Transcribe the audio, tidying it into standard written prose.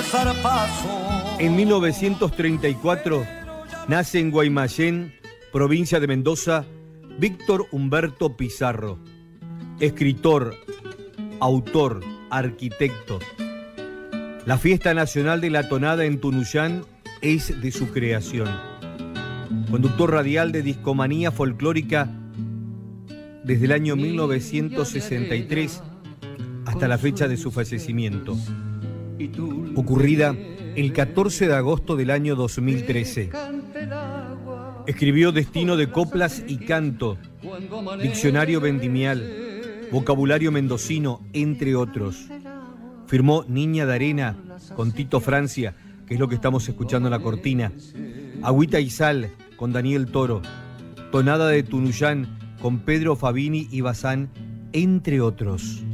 zarpazo. En 1934 nace en Guaymallén, provincia de Mendoza, Víctor Humberto Pizarro, escritor, autor, arquitecto. La fiesta nacional de la tonada en Tunuyán es de su creación. Conductor radial de discomanía folclórica desde el año 1963 hasta la fecha de su fallecimiento, ocurrida el 14 de agosto del año 2013. Escribió Destino de coplas y canto, Diccionario vendimial, Vocabulario mendocino, entre otros. Firmó Niña de Arena con Tito Francia, que es lo que estamos escuchando en la cortina. Agüita y Sal con Daniel Toro. Tonada de Tunuyán con Pedro Fabini y Bazán, entre otros.